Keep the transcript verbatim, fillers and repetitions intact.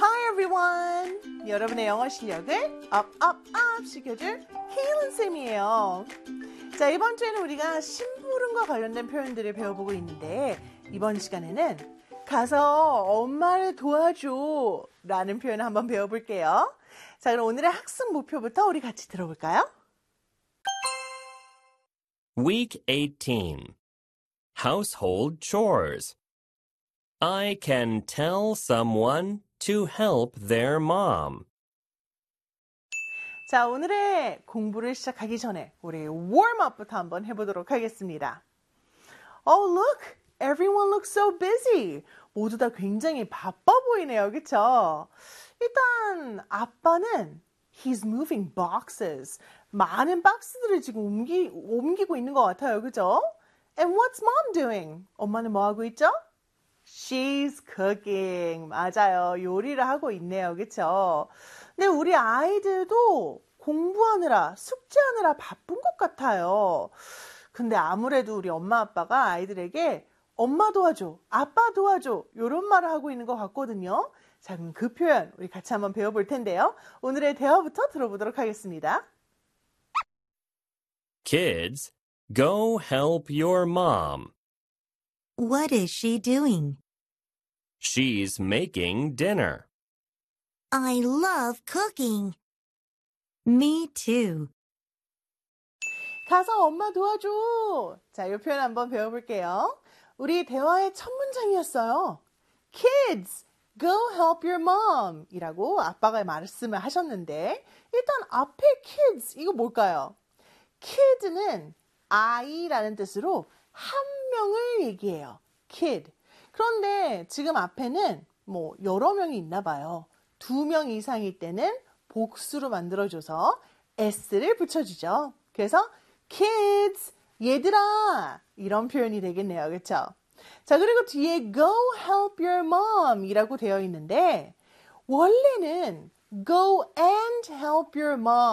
Hi everyone! 여러분의 영어 실력을 up, up, up 시켜줄 케일린 쌤이에요. 자, 이번 주에는 우리가 심부름과 관련된 표현들을 배워보고 있는데 이번 시간에는 가서 엄마를 도와줘 라는 표현을 한번 배워볼게요. 자, 그럼 오늘의 학습 목표부터 우리 같이 들어볼까요? Week eighteen. Household chores. I can tell someone to help their mom. 자, 오늘의 공부를 시작하기 전에 우리 warm-up부터 한번 해보도록 하겠습니다. Oh, look! Everyone looks so busy. 모두 다 굉장히 바빠 보이네요. 그쵸? 일단 아빠는 he's moving boxes. 많은 박스들을 지금 옮기, 옮기고 있는 것 같아요. 그죠? And what's mom doing? 엄마는 뭐 하고 있죠? She's cooking. 맞아요. 요리를 하고 있네요. 그쵸? 근데 우리 아이들도 공부하느라, 숙제하느라 바쁜 것 같아요. 근데 아무래도 우리 엄마 아빠가 아이들에게 엄마 도와줘, 아빠 도와줘 이런 말을 하고 있는 것 같거든요. 자, 그럼 그 표현 우리 같이 한번 배워볼 텐데요. 오늘의 대화부터 들어보도록 하겠습니다. Kids, go help your mom. What is she doing? She's making dinner. I love cooking. Me too. 가서 엄마 도와줘. 자, 이 표현 한번 배워볼게요. 우리 대화의 첫 문장이었어요. Kids, go help your mom 이라고 아빠가 말씀을 하셨는데 일단 앞에 kids 이거 뭘까요? kid는 아이라는 뜻으로 한 명을 얘기해요. kid. 그런데 지금 앞에는 뭐 여러 명이 있나 봐요. 두 명 이상일 때는 복수로 만들어줘서 s를 붙여주죠. 그래서 kids, 얘들아 이런 표현이 되겠네요. 그렇죠? 자, 그리고 뒤에 go help your mom 이라고 되어 있는데 원래는 go and help your mom